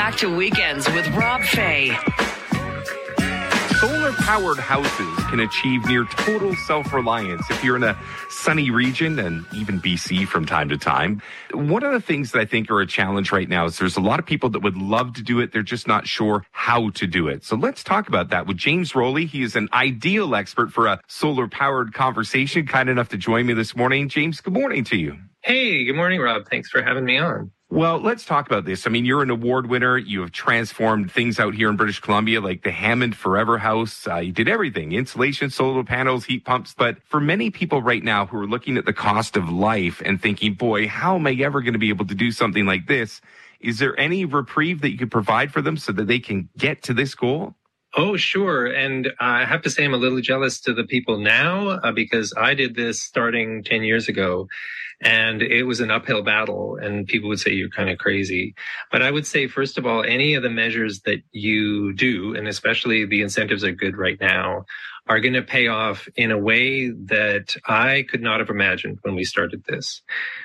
back to Weekends with Rob Fay. Solar-powered houses can achieve near total self-reliance if you're in a sunny region and even BC from time to time. One of the things that I think are a challenge right now is there's a lot of people that would love to do it. They're just not sure how to do it. So let's talk about that with James Rowley. He is an ideal expert for a solar-powered conversation. Kind enough to join me this morning. James, good morning to you. Hey, good morning, Rob. Thanks for having me on. Well, let's talk about this. I mean, you're an award winner. You have transformed things out here in British Columbia, like the Hammond Forever House. You did everything, insulation, solar panels, heat pumps. But for many people right now who are looking at the cost of life and thinking, boy, how am I ever going to be able to do something like this? Is there any reprieve that you could provide for them so that they can get to this goal? Oh, sure. And I have to say I'm a little jealous to the people now because I did this starting 10 years ago. And it was an uphill battle, and people would say you're kind of crazy. But I would say, first of all, any of the measures that you do, and especially the incentives are good right now, are going to pay off in a way that I could not have imagined when we started this.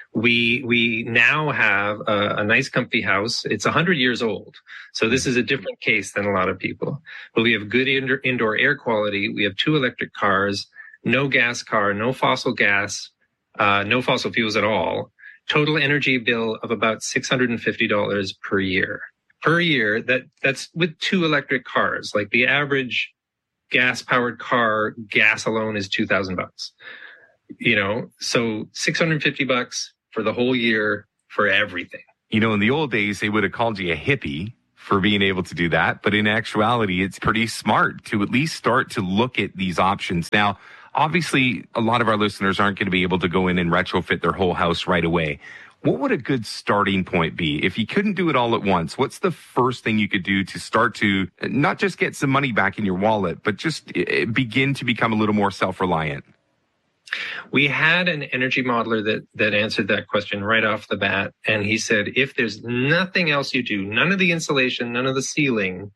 We now have a nice, comfy house. It's 100 years old. So this is a different case than a lot of people. But we have good indoor air quality. We have 2 electric cars, no gas car, no fossil gas. No fossil fuels at all. Total energy bill of about $650 per year. Per year, that's with 2 electric cars. Like the average gas-powered car, gas alone is $2,000. You know, so $650 for the whole year for everything. You know, in the old days, they would have called you a hippie for being able to do that. But in actuality, it's pretty smart to at least start to look at these options. Now, obviously, a lot of our listeners aren't going to be able to go in and retrofit their whole house right away. What would a good starting point be? If you couldn't do it all at once, what's the first thing you could do to start to not just get some money back in your wallet, but just begin to become a little more self-reliant? We had an energy modeler that answered that question right off the bat. And he said, if there's nothing else you do, none of the insulation, none of the ceiling,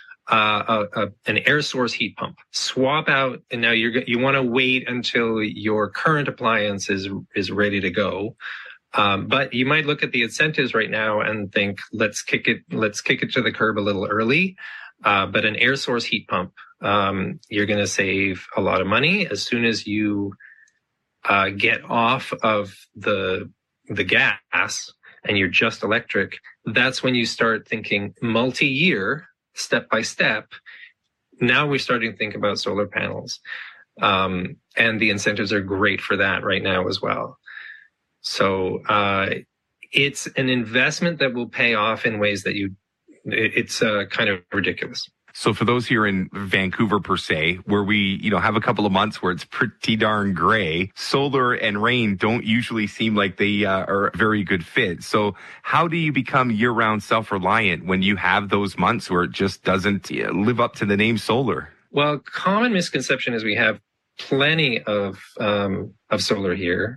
an air source heat pump, swap out. And now you want to wait until your current appliance is ready to go. But you might look at the incentives right now and think, let's kick it to the curb a little early. But an air source heat pump, you're going to save a lot of money as soon as you get off of the gas and you're just electric. That's when you start thinking multi-year, step by step. Now we're starting to think about solar panels. And the incentives are great for that right now as well. So it's an investment that will pay off in ways that it's kind of ridiculous. So for those here in Vancouver, per se, where we, have a couple of months where it's pretty darn gray, solar and rain don't usually seem like they are a very good fit. So how do you become year-round self-reliant when you have those months where it just doesn't live up to the name solar? Well, common misconception is we have plenty of solar here.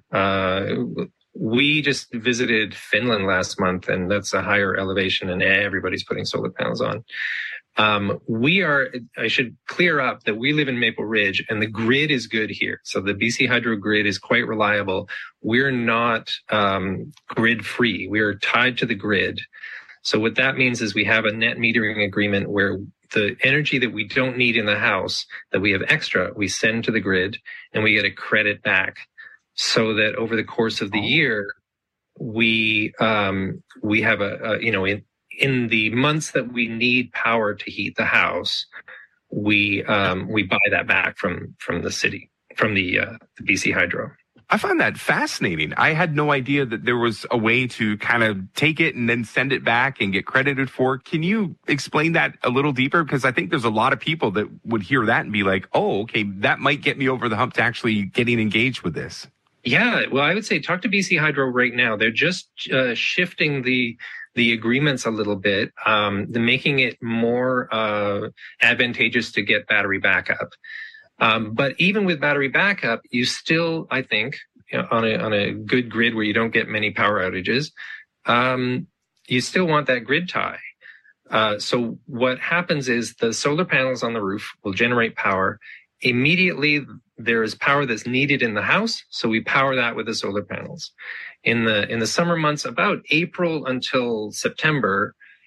We just visited Finland last month, and that's a higher elevation, and everybody's putting solar panels on. I should clear up that we live in Maple Ridge and the grid is good here. So the BC Hydro grid is quite reliable. We're not grid free. We are tied to the grid. So what that means is we have a net metering agreement where the energy that we don't need in the house, that we have extra, we send to the grid and we get a credit back. So that over the course of the year, we have in the months that we need power to heat the house, we buy that back from the city, from the BC Hydro. I find that fascinating. I had no idea that there was a way to kind of take it and then send it back and get credited for it. Can you explain that a little deeper? Because I think there's a lot of people that would hear that and be like, oh, okay, that might get me over the hump to actually getting engaged with this. Yeah, well, I would say talk to BC Hydro right now. They're just shifting the agreements a little bit, they're making it more advantageous to get battery backup. But even with battery backup, you still, I think, on a good grid where you don't get many power outages, you still want that grid tie. So what happens is the solar panels on the roof will generate power. Immediately, there is power that's needed in the house, so we power that with the solar panels. In the summer months, about April until September,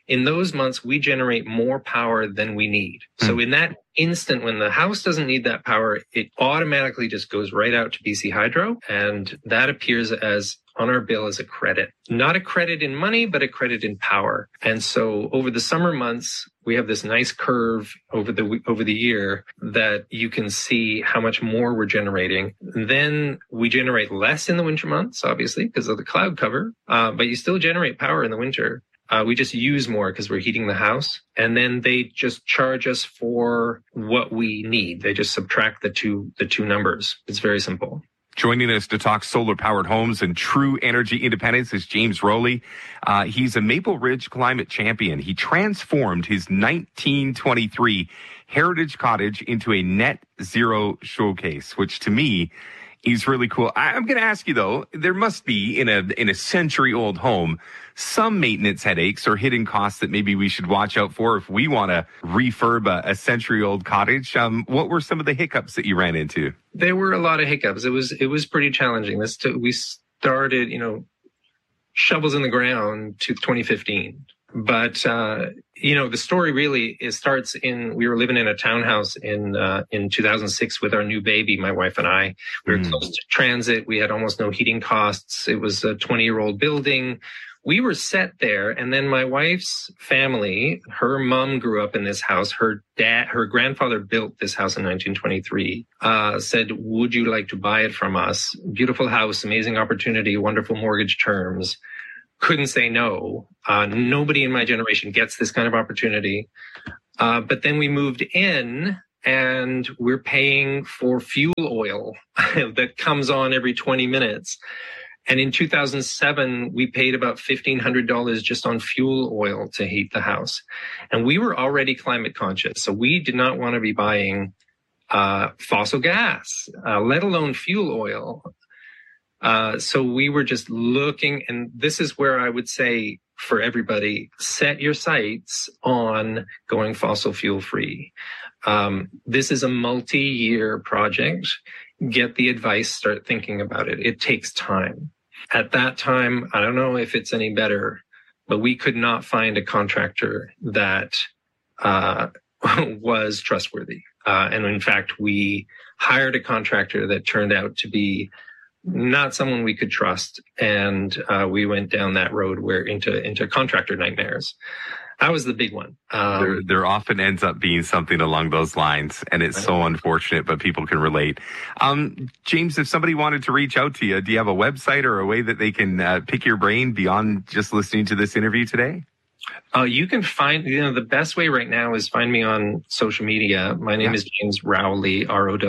in those months, we generate more power than we need. So in that instant, when the house doesn't need that power, it automatically just goes right out to BC Hydro. And that appears as on our bill as a credit, not a credit in money, but a credit in power. And so over the summer months, we have this nice curve over the year that you can see how much more we're generating. Then we generate less in the winter months, obviously, because of the cloud cover, but you still generate power in the winter. We just use more because we're heating the house. And then they just charge us for what we need. They just subtract the two numbers. It's very simple. Joining us to talk solar-powered homes and true energy independence is James Rowley. He's a Maple Ridge climate champion. He transformed his 1923 Heritage Cottage into a net zero showcase, which to me is really cool. I'm going to ask you, though, there must be in a century-old home some maintenance headaches or hidden costs that maybe we should watch out for if we want to refurb a century-old cottage. What were some of the hiccups that you ran into? There were a lot of hiccups. It was pretty challenging. We started, shovels in the ground to 2015. But, the story really starts we were living in a townhouse in 2006 with our new baby, my wife and I. We were close to transit. We had almost no heating costs. It was a 20-year-old building. We were set there. And then my wife's family, her mom grew up in this house. Her grandfather built this house in 1923, said, would you like to buy it from us? Beautiful house, amazing opportunity, wonderful mortgage terms. Couldn't say no. Nobody in my generation gets this kind of opportunity. But then we moved in and we're paying for fuel oil that comes on every 20 minutes. And in 2007, we paid about $1,500 just on fuel oil to heat the house. And we were already climate conscious. So we did not want to be buying fossil gas, let alone fuel oil. So we were just looking, and this is where I would say for everybody, set your sights on going fossil fuel free. This is a multi-year project. Get the advice, start thinking about it. It takes time. At that time, I don't know if it's any better, but we could not find a contractor that was trustworthy. And in fact, we hired a contractor that turned out to be not someone we could trust. And we went down that road into contractor nightmares. That was the big one. There often ends up being something along those lines, and it's so unfortunate, but people can relate. James, if somebody wanted to reach out to you, do you have a website or a way that they can pick your brain beyond just listening to this interview today? You can find, the best way right now is find me on social media. My name is James Rowley,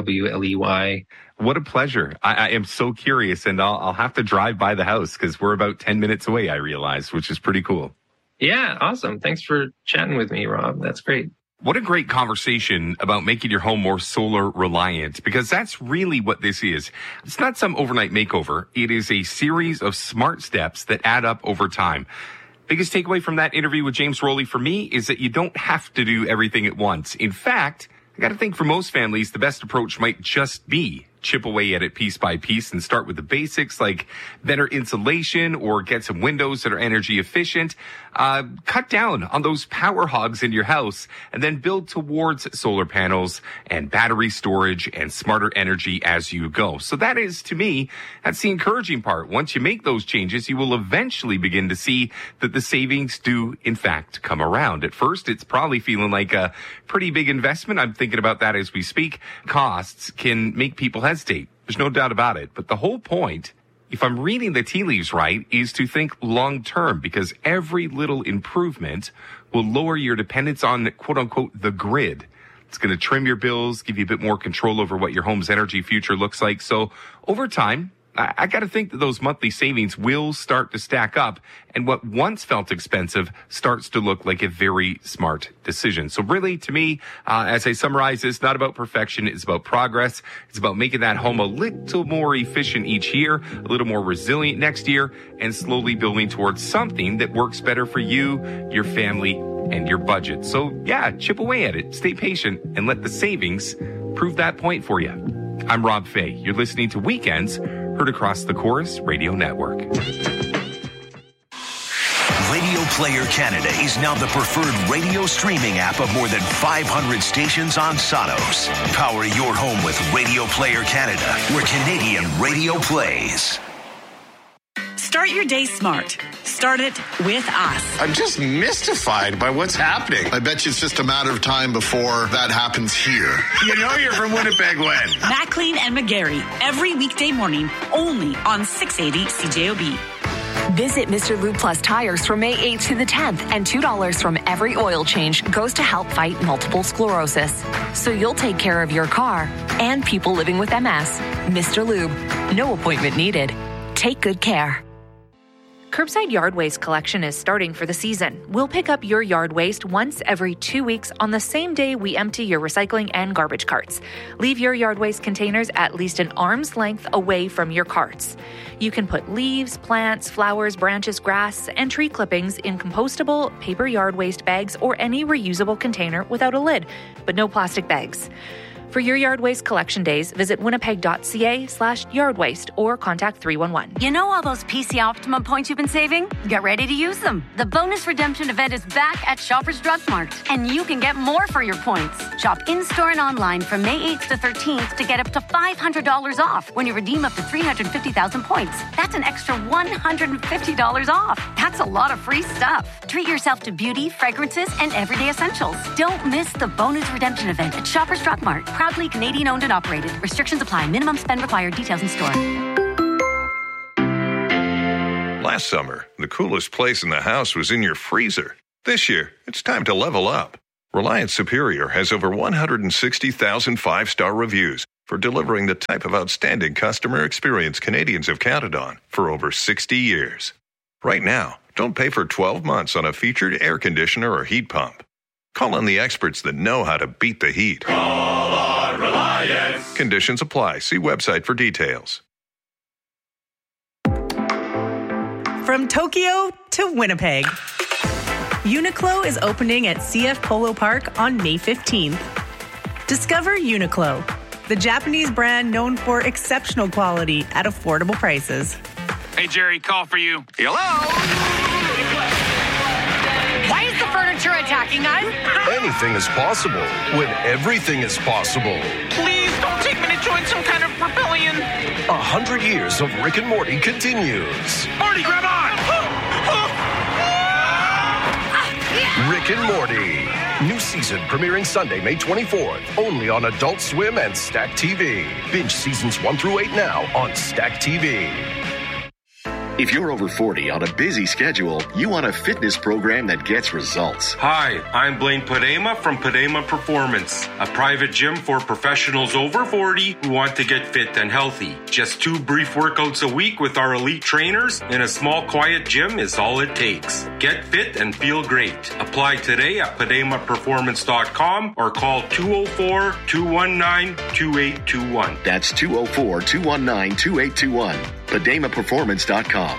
Rowley. What a pleasure. I am so curious, and I'll have to drive by the house because we're about 10 minutes away, I realize, which is pretty cool. Yeah, awesome. Thanks for chatting with me, Rob. That's great. What a great conversation about making your home more solar reliant, because that's really what this is. It's not some overnight makeover. It is a series of smart steps that add up over time. Biggest takeaway from that interview with James Rowley for me is that you don't have to do everything at once. In fact, I got to think for most families, the best approach might just be chip away at it piece by piece and start with the basics like better insulation or get some windows that are energy efficient. Cut down on those power hogs in your house and then build towards solar panels and battery storage and smarter energy as you go. So that is, to me, that's the encouraging part. Once you make those changes, you will eventually begin to see that the savings do, in fact, come around. At first, it's probably feeling like a pretty big investment. I'm thinking about that as we speak. Costs can make people hesitate. There's no doubt about it. But the whole point, if I'm reading the tea leaves right, is to think long term, because every little improvement will lower your dependence on, quote unquote, the grid. It's going to trim your bills, give you a bit more control over what your home's energy future looks like. So over time, I got to think that those monthly savings will start to stack up, and what once felt expensive starts to look like a very smart decision. So really, to me, as I summarize, it's not about perfection. It's about progress. It's about making that home a little more efficient each year, a little more resilient next year, and slowly building towards something that works better for you, your family, and your budget. So yeah, chip away at it. Stay patient and let the savings prove that point for you. I'm Rob Fay. You're listening to Weekends, heard across the Chorus Radio Network. Radio Player Canada is now the preferred radio streaming app of more than 500 stations on Sonos. Power your home with Radio Player Canada, where Canadian radio plays. Start your day smart. Start it with us. I'm just mystified by what's happening. I bet you it's just a matter of time before that happens here. You know you're from Winnipeg when? Maclean and McGarry, every weekday morning, only on 680 CJOB. Visit Mr. Lube Plus Tires from May 8th to the 10th, and $2 from every oil change goes to help fight multiple sclerosis. So you'll take care of your car and people living with MS. Mr. Lube, no appointment needed. Take good care. Curbside yard waste collection is starting for the season. We'll pick up your yard waste once every 2 weeks on the same day we empty your recycling and garbage carts. Leave your yard waste containers at least an arm's length away from your carts. You can put leaves, plants, flowers, branches, grass, and tree clippings in compostable paper yard waste bags or any reusable container without a lid, but no plastic bags. For your yard waste collection days, visit winnipeg.ca/yard waste or contact 311. You know all those PC Optimum points you've been saving? Get ready to use them. The bonus redemption event is back at Shoppers Drug Mart, and you can get more for your points. Shop in-store and online from May 8th to 13th to get up to $500 off when you redeem up to 350,000 points. That's an extra $150 off. That's a lot of free stuff. Treat yourself to beauty, fragrances, and everyday essentials. Don't miss the bonus redemption event at Shoppers Drug Mart. Proudly Canadian owned and operated. Restrictions apply. Minimum spend required. Details in store. Last summer, the coolest place in the house was in your freezer. This year, it's time to level up. Reliance Superior has over 160,000 five-star reviews for delivering the type of outstanding customer experience Canadians have counted on for over 60 years. Right now, don't pay for 12 months on a featured air conditioner or heat pump. Call on the experts that know how to beat the heat. Call on Reliance. Conditions apply. See website for details. From Tokyo to Winnipeg, Uniqlo is opening at CF Polo Park on May 15th. Discover Uniqlo, the Japanese brand known for exceptional quality at affordable prices. Hey, Jerry, call for you. Hello? Why is the furniture attacking us? Anything is possible when everything is possible. Please don't take me to join some kind of rebellion. 100 years of Rick and Morty continues. Morty, grab on! Rick and Morty. New season premiering Sunday, May 24th. Only on Adult Swim and Stack TV. Binge seasons 1 through 8 now on Stack TV. If you're over 40 on a busy schedule, you want a fitness program that gets results. Hi, I'm Blaine Padema from Padema Performance, a private gym for professionals over 40 who want to get fit and healthy. Just 2 brief workouts a week with our elite trainers in a small, quiet gym is all it takes. Get fit and feel great. Apply today at PademaPerformance.com or call 204-219-2821. That's 204-219-2821. PademaPerformance.com.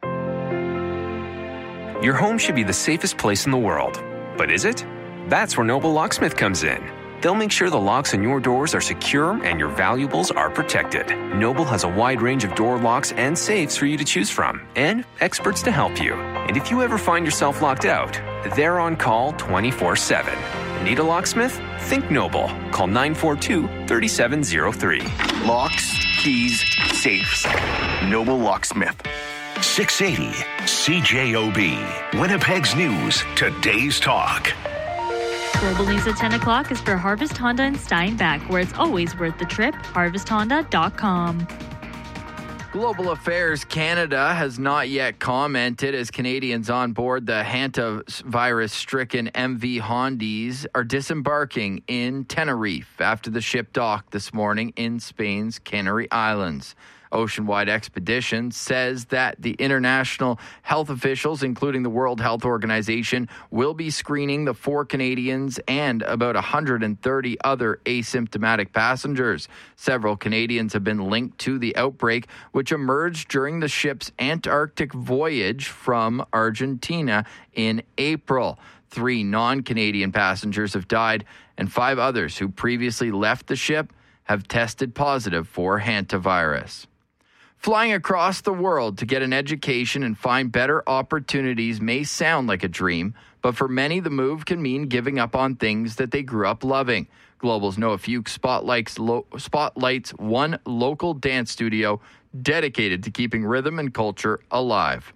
Your home should be the safest place in the world. But is it? That's where Noble Locksmith comes in. They'll make sure the locks on your doors are secure and your valuables are protected. Noble has a wide range of door locks and safes for you to choose from, and experts to help you. And if you ever find yourself locked out, they're on call 24/7. Need a locksmith? Think Noble. Call 942-3703. Locks, keys, safes. Noble Locksmith. 680 CJOB. Winnipeg's News. Today's Talk. Global News at 10 o'clock is for Harvest Honda in Steinbach, where it's always worth the trip. HarvestHonda.com. Global Affairs Canada has not yet commented as Canadians on board the hantavirus-stricken MV Hondies are disembarking in Tenerife after the ship docked this morning in Spain's Canary Islands. Oceanwide Expedition says that the international health officials, including the World Health Organization, will be screening the 4 Canadians and about 130 other asymptomatic passengers. Several Canadians have been linked to the outbreak, which emerged during the ship's Antarctic voyage from Argentina in April. 3 non-Canadian passengers have died, and 5 others who previously left the ship have tested positive for hantavirus. Flying across the world to get an education and find better opportunities may sound like a dream, but for many, the move can mean giving up on things that they grew up loving. Global's Noah Fuchs spotlights one local dance studio dedicated to keeping rhythm and culture alive.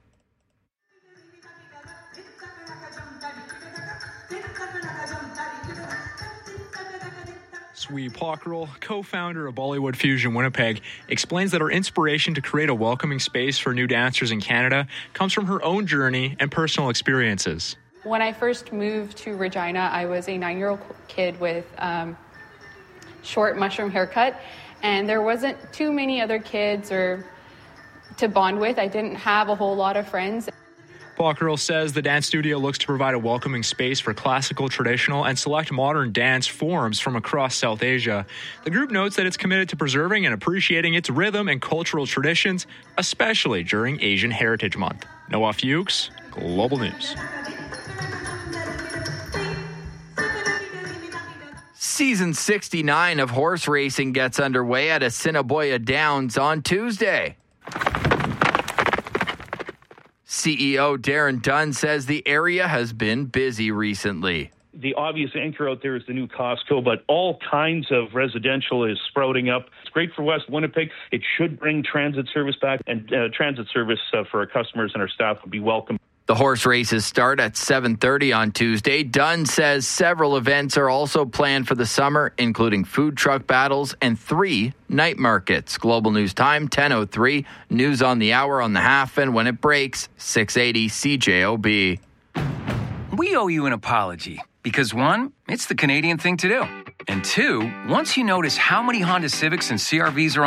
Sui Pockrell, co-founder of Bollywood Fusion Winnipeg, explains that her inspiration to create a welcoming space for new dancers in Canada comes from her own journey and personal experiences. When I first moved to Regina, I was a 9-year-old kid with short mushroom haircut, and there wasn't too many other kids or to bond with. I didn't have a whole lot of friends. Pockrell says the dance studio looks to provide a welcoming space for classical, traditional, and select modern dance forms from across South Asia. The group notes that it's committed to preserving and appreciating its rhythm and cultural traditions, especially during Asian Heritage Month. Noah Fuchs, Global News. Season 69 of horse racing gets underway at Assiniboia Downs on Tuesday. CEO Darren Dunn says the area has been busy recently. The obvious anchor out there is the new Costco, but all kinds of residential is sprouting up. It's great for West Winnipeg. It should bring transit service back, and transit service for our customers and our staff would be welcome. The horse races start at 7:30 on Tuesday. Dunn says several events are also planned for the summer, including food truck battles and 3 night markets. Global News Time, 10:03. News on the hour, on the half, and when it breaks, 680 CJOB. We owe you an apology because 1, it's the Canadian thing to do. And 2, once you notice how many Honda Civics and CR-Vs are